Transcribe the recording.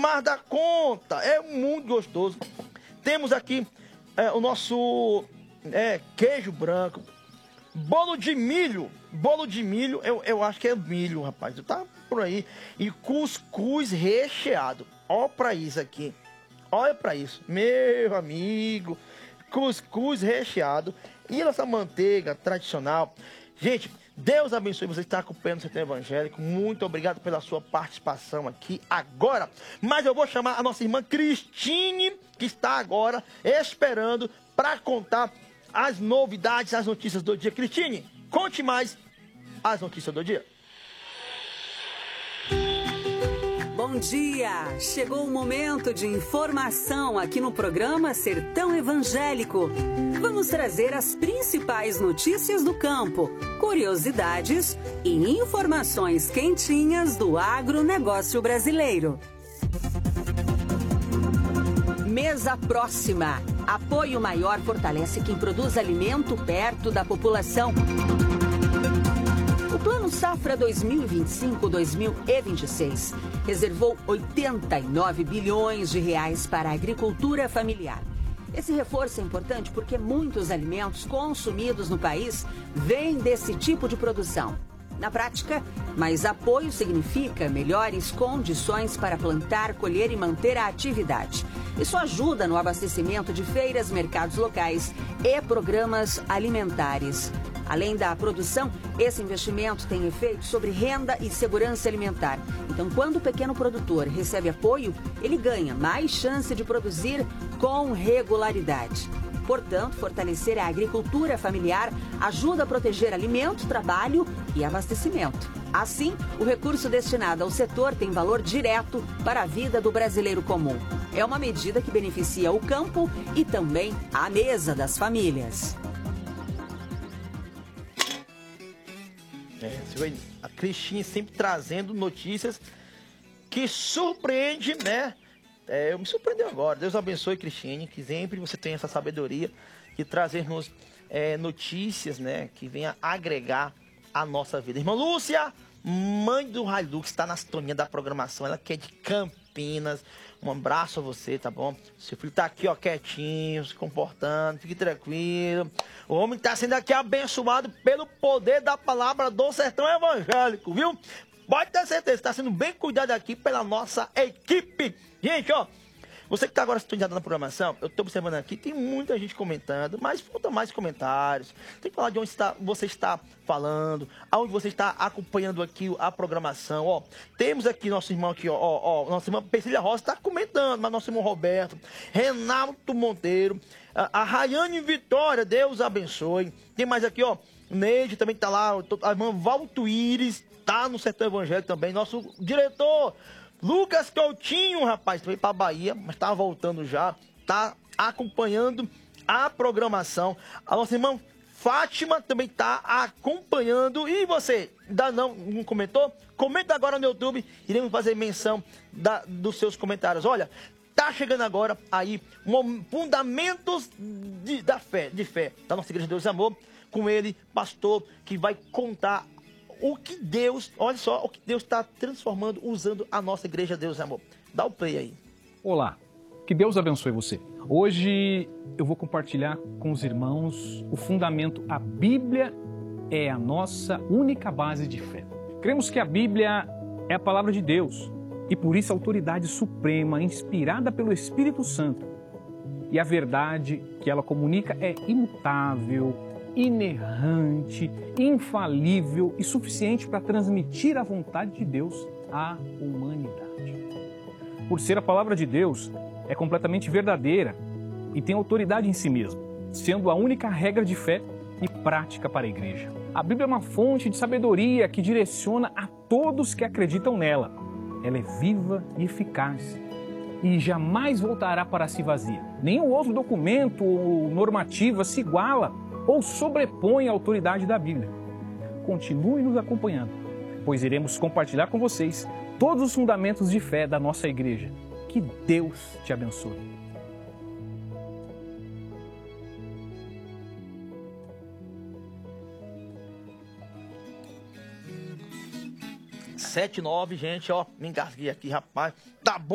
demais da conta. É muito gostoso. Temos aqui o nosso queijo branco. Bolo de milho. Bolo de milho, eu acho que é milho, rapaz. Tá por aí. E cuscuz recheado. Olha pra isso aqui. Olha pra isso. Meu amigo. Cuscuz recheado. E nossa manteiga tradicional. Gente, Deus abençoe você que está acompanhando o Sertão Evangélico. Muito obrigado pela sua participação aqui agora. Mas eu vou chamar a nossa irmã Cristine, que está agora esperando para contar as novidades, as notícias do dia. Cristine, conte mais as notícias do dia. Bom dia! Chegou o momento de informação aqui no programa Sertão Evangélico. Vamos trazer as principais notícias do campo, curiosidades e informações quentinhas do agronegócio brasileiro. Mesa próxima. Apoio maior fortalece quem produz alimento perto da população. O Plano Safra 2025-2026 reservou 89 bilhões de reais para a agricultura familiar. Esse reforço é importante porque muitos alimentos consumidos no país vêm desse tipo de produção. Na prática, mais apoio significa melhores condições para plantar, colher e manter a atividade. Isso ajuda no abastecimento de feiras, mercados locais e programas alimentares. Além da produção, esse investimento tem efeito sobre renda e segurança alimentar. Então, quando o pequeno produtor recebe apoio, ele ganha mais chance de produzir com regularidade. Portanto, fortalecer a agricultura familiar ajuda a proteger alimento, trabalho e abastecimento. Assim, o recurso destinado ao setor tem valor direto para a vida do brasileiro comum. É uma medida que beneficia o campo e também a mesa das famílias. A Cristine sempre trazendo notícias que surpreende, né? Eu me surpreendeu agora. Deus abençoe, Cristine, que sempre você tem essa sabedoria de trazer-nos notícias, né? Que venha agregar a nossa vida. Irmã Lúcia, mãe do Hilux, está na sintonia da programação. Ela que é de Campinas. Um abraço a você, tá bom? Seu filho tá aqui, ó, quietinho, se comportando, fique tranquilo. O homem tá sendo aqui abençoado pelo poder da palavra do Sertão Evangélico, viu? Pode ter certeza, está sendo bem cuidado aqui pela nossa equipe. Gente, ó, você que está agora sintonizado na programação, eu estou observando aqui, tem muita gente comentando, mas falta mais comentários. Tem que falar de onde você está falando, aonde você está acompanhando aqui a programação. Ó, temos aqui nosso irmão aqui, nossa irmã Persília Rosa está comentando, mas nosso irmão Roberto, Renato Monteiro, a Rayane Vitória, Deus abençoe. Tem mais aqui, ó, Neide também está lá, a irmã Valtuíris está no Sertão Evangélico também, nosso diretor Lucas Coutinho, rapaz, veio para Bahia, mas tá voltando já, tá acompanhando a programação. A nossa irmã Fátima também tá acompanhando. E você, ainda não comentou? Comenta agora no YouTube, iremos fazer menção dos seus comentários. Olha, tá chegando agora aí fundamentos de fé da nossa Igreja de Deus e Amor, com ele, pastor, que vai contar o que Deus, olha só, o que Deus está transformando, usando a nossa Igreja Deus e Amor. Dá o play aí. Olá, que Deus abençoe você. Hoje eu vou compartilhar com os irmãos o fundamento: a Bíblia é a nossa única base de fé. Cremos que a Bíblia é a palavra de Deus e por isso a autoridade suprema, inspirada pelo Espírito Santo. E a verdade que ela comunica é imutável, inerrante, infalível e suficiente para transmitir a vontade de Deus à humanidade. Por ser a palavra de Deus, é completamente verdadeira e tem autoridade em si mesma, sendo a única regra de fé e prática para a igreja. A Bíblia é uma fonte de sabedoria que direciona a todos que acreditam nela. Ela é viva e eficaz e jamais voltará para si vazia. Nenhum outro documento ou normativa se iguala ou sobrepõe a autoridade da Bíblia. Continue nos acompanhando, pois iremos compartilhar com vocês todos os fundamentos de fé da nossa igreja. Que Deus te abençoe. Sete, 9, gente, ó, me engasguei aqui, rapaz. Tá bom.